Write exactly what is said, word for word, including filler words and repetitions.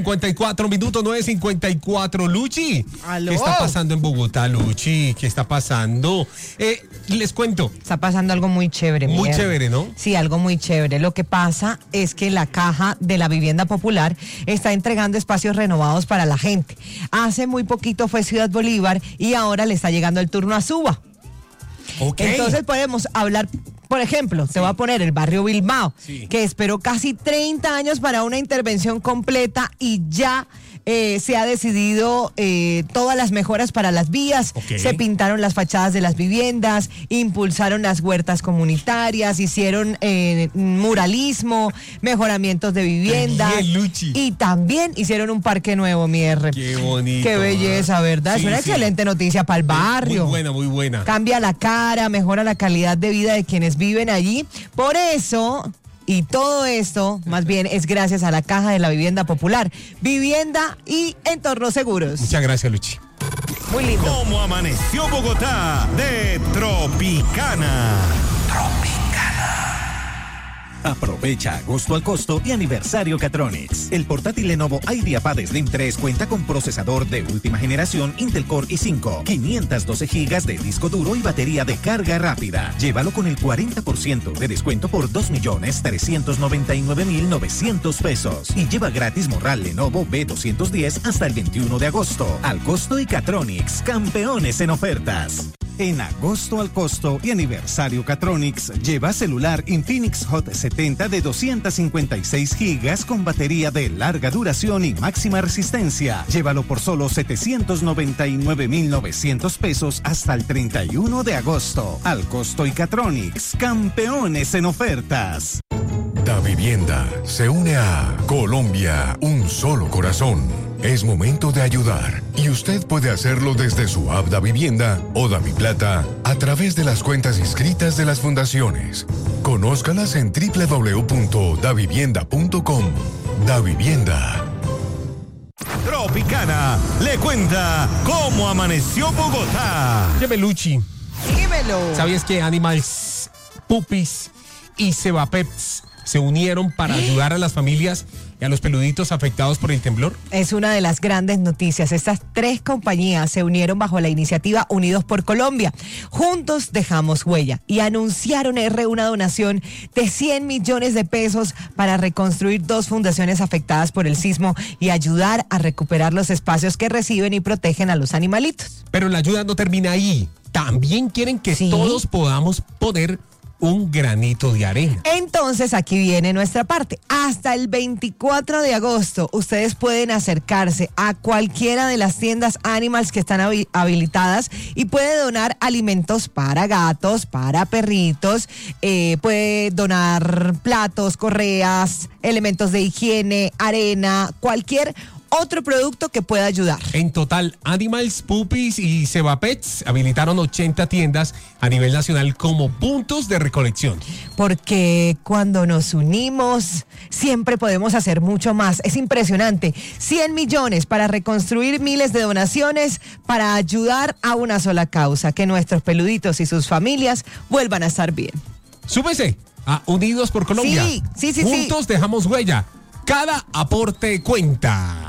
cincuenta y cuatro minutos, nueve cincuenta y cuatro. Luchi, ¿Aló? ¿Qué está pasando en Bogotá, Luchi? ¿Qué está pasando? Eh, les cuento. Está pasando algo muy chévere. Muy mierda. chévere, ¿no? Sí, algo muy chévere. Lo que pasa es que la Caja de la Vivienda Popular está entregando espacios renovados para la gente. Hace muy poquito fue Ciudad Bolívar y ahora le está llegando el turno a Suba. Ok. Entonces podemos hablar, por ejemplo, sí. Te voy a poner el barrio Bilbao, sí. que esperó casi treinta años para una intervención completa y ya eh, se ha decidido eh, todas las mejoras para las vías, okay. Se pintaron las fachadas de las viviendas, impulsaron las huertas comunitarias, hicieron eh, muralismo, mejoramientos de viviendas. Bien, Luchi. Y también hicieron un parque nuevo, mi R. Qué bonito. Qué belleza, ¿verdad? Sí, es una sí. excelente noticia para el barrio. Muy buena, muy buena. Cambia la cara, mejora la calidad de vida de quienes viven allí. Por eso, y todo esto, más bien, es gracias a la Caja de la Vivienda Popular. Vivienda y entornos seguros. Muchas gracias, Luchi. Muy lindo. ¿Cómo amaneció Bogotá? De Tropicana. Aprovecha agosto al costo y aniversario Catronics. El portátil Lenovo IdeaPad Slim tres cuenta con procesador de última generación Intel Core i cinco, quinientos doce gigas de disco duro y batería de carga rápida. Llévalo con el cuarenta por ciento de descuento por dos millones trescientos noventa y nueve mil novecientos pesos. Y lleva gratis morral Lenovo B doscientos diez hasta el veintiuno de agosto. Al costo y Catronics, campeones en ofertas. En agosto al costo y aniversario Catronics, lleva celular Infinix Hot setenta de doscientos cincuenta y seis gigas con batería de larga duración y máxima resistencia. Llévalo por solo setecientos noventa y nueve mil novecientos pesos hasta el treinta y uno de agosto. Al costo y Catronics, campeones en ofertas. Da Vivienda se une a Colombia, un solo corazón. Es momento de ayudar y usted puede hacerlo desde su app Da Vivienda o Da Mi Plata a través de las cuentas inscritas de las fundaciones. Conózcalas en doble u doble u doble u punto da vivienda punto com. Da Vivienda. Tropicana le cuenta cómo amaneció Bogotá. Lleve, Luchi. Dímelo. ¿Sabías que Animals, Puppies y Cevapeps se unieron para ayudar a las familias y a los peluditos afectados por el temblor? Es una de las grandes noticias. Estas tres compañías se unieron bajo la iniciativa Unidos por Colombia. Juntos dejamos huella y anunciaron R una donación de cien millones de pesos para reconstruir dos fundaciones afectadas por el sismo y ayudar a recuperar los espacios que reciben y protegen a los animalitos. Pero la ayuda no termina ahí. También quieren que ¿Sí? todos podamos poner un granito de arena. Entonces aquí viene nuestra parte. Hasta el veinticuatro de agosto ustedes pueden acercarse a cualquiera de las tiendas Animals que están habilitadas y puede donar alimentos para gatos, para perritos, eh, puede donar platos, correas, elementos de higiene, arena, cualquier otro producto que pueda ayudar. En total, Animals, Puppies y Cevapets habilitaron ochenta tiendas a nivel nacional como puntos de recolección. Porque cuando nos unimos, siempre podemos hacer mucho más. Es impresionante. cien millones para reconstruir miles de donaciones para ayudar a una sola causa, que nuestros peluditos y sus familias vuelvan a estar bien. Súbese a Unidos por Colombia. Sí, sí, sí, Juntos sí. dejamos huella. Cada aporte cuenta.